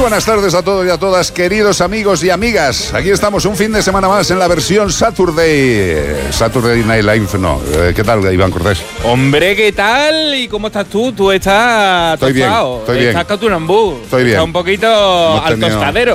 buenas tardes a todos y a todas, queridos amigos y amigas. Aquí estamos un fin de semana más en la versión Saturday Night Live, no. ¿Qué tal, Iván Cortés? Hombre, ¿qué tal? ¿Y cómo estás tú? Tú estás Estoy bien, tostado. estoy bien. Estás catunambú. Estoy bien. Estás un poquito al tostadero.